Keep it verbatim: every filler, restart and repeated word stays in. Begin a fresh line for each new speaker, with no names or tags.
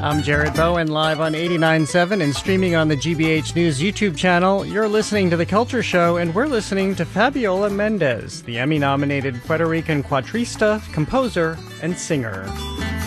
I'm Jared Bowen, live on eighty-nine point seven and streaming on the G B H News YouTube channel. You're listening to The Culture Show, and we're listening to Fabiola Mendez, the Emmy-nominated Puerto Rican cuatrista, composer, and singer.